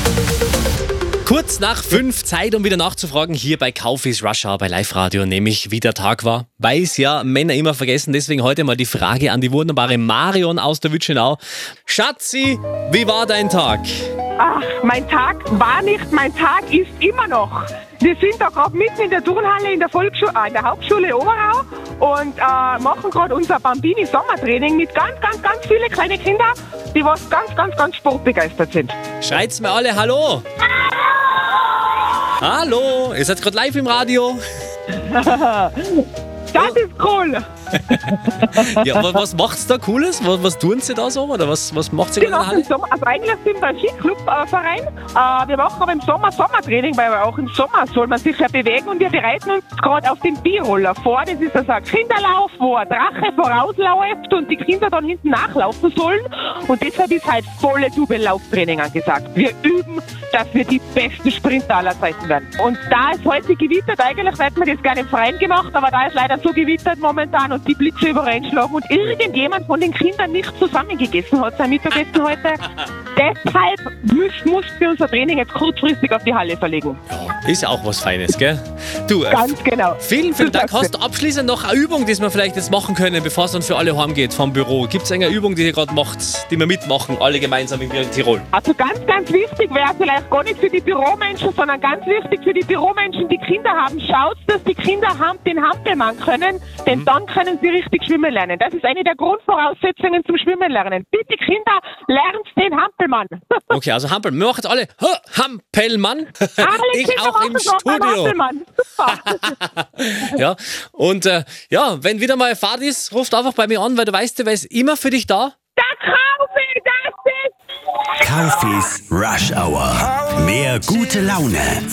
Kurz nach 5, Zeit, um wieder nachzufragen, hier bei Kaufis Rush Hour bei Live-Radio, nämlich wie der Tag war. Weiß ja, Männer immer vergessen, deswegen heute mal die Frage an die wunderbare Marion aus der Witschenau. Schatzi, wie war dein Tag? Ach, mein Tag war nicht, mein Tag ist immer noch. Wir sind da gerade mitten in der Turnhalle in der Hauptschule Oberau und machen gerade unser Bambini-Sommertraining mit ganz vielen kleinen Kindern, die was ganz sportbegeistert sind. Schreit's mir alle Hallo! Hallo, ihr seid gerade live im Radio. Das ist cool. Ja, aber was macht's da Cooles? Was tun sie da so? Oder was macht sie da in der Halle? Also eigentlich sind wir ein Skiclub-Verein. Wir machen aber im Sommer Sommertraining, weil auch im Sommer soll man sich ja bewegen und wir bereiten uns gerade auf den Biroller vor. Das ist also ein Kinderlauf, wo ein Drache vorausläuft und die Kinder dann hinten nachlaufen sollen. Und deshalb ist halt volle Double-Lauftraining angesagt. Wir üben, dass wir die besten Sprinter aller Zeiten werden. Und da es heute gewittert, eigentlich hätten wir das gerne im Freien gemacht, aber da ist leider so gewittert momentan und die Blitze überall einschlagen und irgendjemand von den Kindern nicht zusammengegessen hat sein Mittagessen heute. Deshalb mussten wir unser Training jetzt kurzfristig auf die Halle verlegen. Ist ja auch was Feines, gell? Du, ganz genau. Vielen Dank. Hast du abschließend noch eine Übung, die wir vielleicht jetzt machen können, bevor es dann für alle heimgeht vom Büro? Gibt es eine Übung, die ihr gerade macht, die wir mitmachen, alle gemeinsam in Tirol? Also ganz wichtig wäre vielleicht gar nicht für die Büromenschen, sondern ganz wichtig für die Büromenschen, die Kinder haben. Schaut, dass die Kinder den Hampelmann können, denn dann können sie richtig schwimmen lernen. Das ist eine der Grundvoraussetzungen zum Schwimmen lernen. Bitte Kinder, lernt den Hampelmann. Okay, also Hampelmann. Wir machen jetzt alle Hampelmann. Alle ich Kinder auch im Studio. Hampelmann. Super. Ja, und wenn wieder mal Fahrt ist, ruft einfach bei mir an, weil du weißt, wer ist immer für dich da. Der Kaufi, das ist... Kaufis Rush Hour. Mehr gute Laune